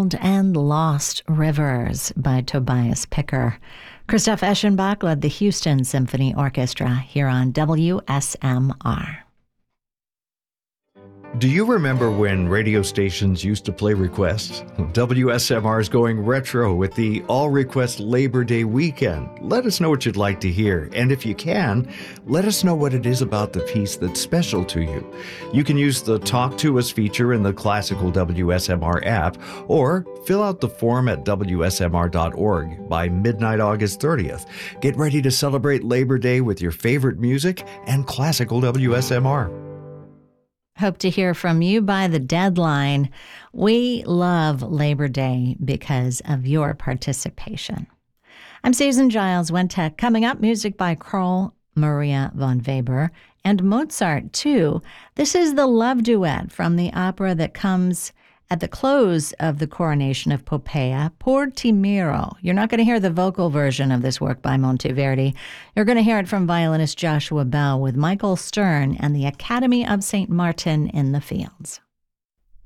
Old and Lost Rivers by Tobias Picker. Christoph Eschenbach led the Houston Symphony Orchestra here on WSMR. Do you remember when radio stations used to play requests? WSMR is going retro with the All Request Labor Day weekend. Let us know what you'd like to hear, and if you can, let us know what it is about the piece that's special to you. You can use the Talk to Us feature in the classical WSMR app, or fill out the form at WSMR.org by midnight August 30th. Get ready to celebrate Labor Day with your favorite music and classical WSMR. Hope to hear from you by the deadline. We love Labor Day because of your participation. I'm Susan Giles Wentech. Coming up, music by Carl Maria von Weber and Mozart, too. This is the love duet from the opera that comes at the close of the coronation of Poppea, Por Timiro. You're not going to hear the vocal version of this work by Monteverdi. You're going to hear it from violinist Joshua Bell with Michael Stern and the Academy of St. Martin in the Fields.